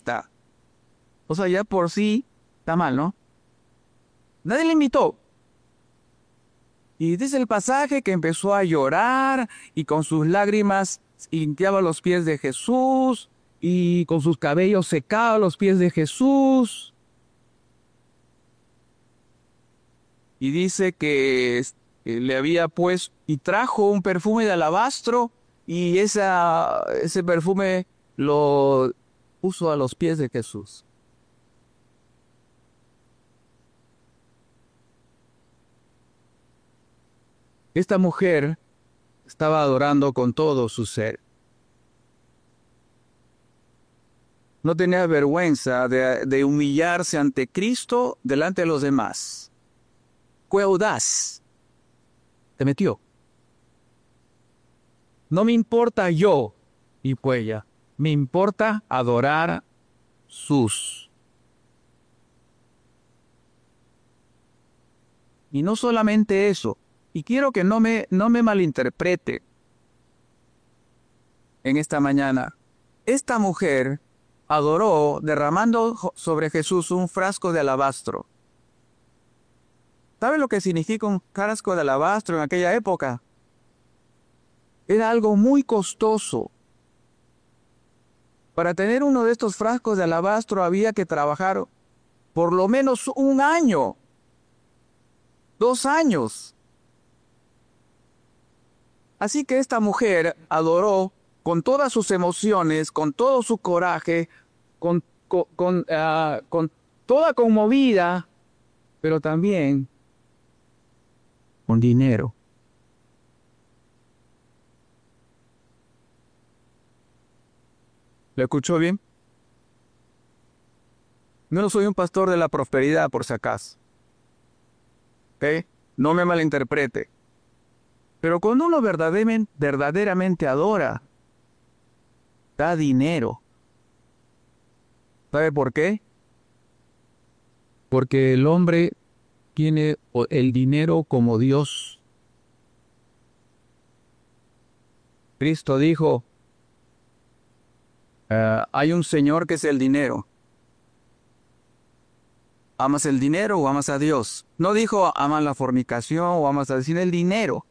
fiesta. O sea, ya por sí está mal, ¿no? Nadie le invitó. Y dice el pasaje que empezó a llorar y con sus lágrimas limpiaba los pies de Jesús y con sus cabellos secaba los pies de Jesús. Y dice que le había puesto y trajo un perfume de alabastro y ese perfume lo puso a los pies de Jesús. Esta mujer estaba adorando con todo su ser. No tenía vergüenza de humillarse ante Cristo delante de los demás. Fue audaz. Se metió. No me importa yo, y fue ella. Me importa adorar sus. Y no solamente eso. Y quiero que no me malinterprete en esta mañana. Esta mujer adoró derramando sobre Jesús un frasco de alabastro. ¿Sabe lo que significa un frasco de alabastro en aquella época? Era algo muy costoso. Para tener uno de estos frascos de alabastro había que trabajar por lo menos 1 año, 2 años. Así que esta mujer adoró con todas sus emociones, con todo su coraje, con toda conmovida, pero también con dinero. ¿Lo escuchó bien? No soy un pastor de la prosperidad, por si acaso. ¿Ok? No me malinterprete. Pero cuando uno verdaderamente adora, da dinero. ¿Sabe por qué? Porque el hombre tiene el dinero como Dios. Cristo dijo, hay un Señor que es el dinero. ¿Amas el dinero o amas a Dios? No dijo amas la fornicación o amas a decir el dinero.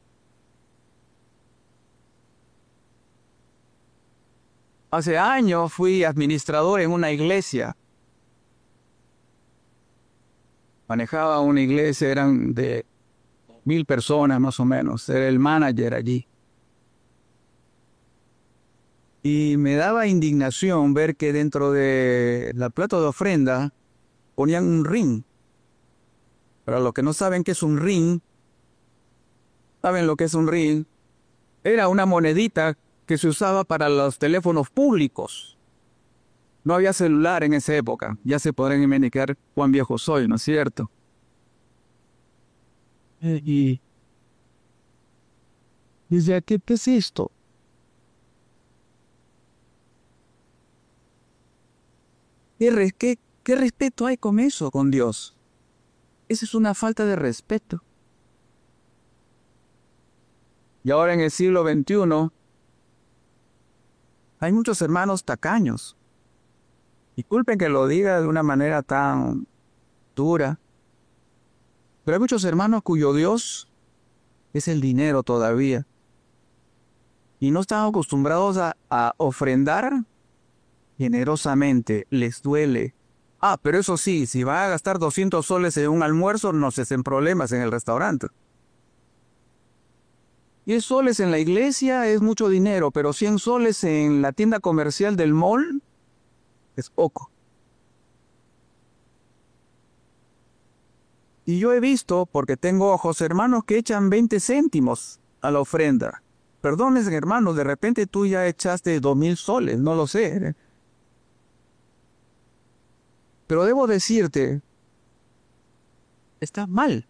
Hace años fui administrador en una iglesia. Manejaba una iglesia, eran de 1,000 personas más o menos. Era el manager allí. Y me daba indignación ver que dentro de la plata de ofrenda ponían un ring. Para los que no saben qué es un ring, ¿saben lo que es un ring? Era una monedita que se usaba para los teléfonos públicos. No había celular en esa época. Ya se podrán imaginar cuán viejo soy, ¿no es cierto? Y dice, ¿qué es esto? ¿Qué respeto hay con eso, con Dios? Esa es una falta de respeto. Y ahora en el siglo XXI hay muchos hermanos tacaños. Disculpen que lo diga de una manera tan dura, pero hay muchos hermanos cuyo Dios es el dinero todavía. Y no están acostumbrados a ofrendar generosamente. Les duele. Pero eso sí, si van a gastar 200 soles en un almuerzo, no se hacen problemas en el restaurante. 10 soles en la iglesia es mucho dinero, pero 100 soles en la tienda comercial del mall es poco. Y yo he visto, porque tengo ojos, hermanos que echan 20 céntimos a la ofrenda. Perdones, hermanos, de repente tú ya echaste 2,000 soles, no lo sé. Pero debo decirte, estás mal.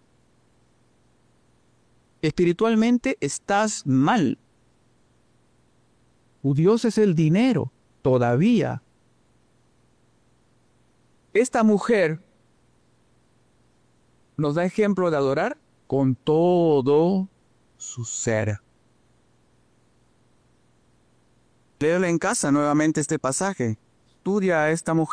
Espiritualmente estás mal. Tu Dios es el dinero, todavía. Esta mujer nos da ejemplo de adorar con todo su ser. Léelo en casa nuevamente este pasaje. Estudia a esta mujer.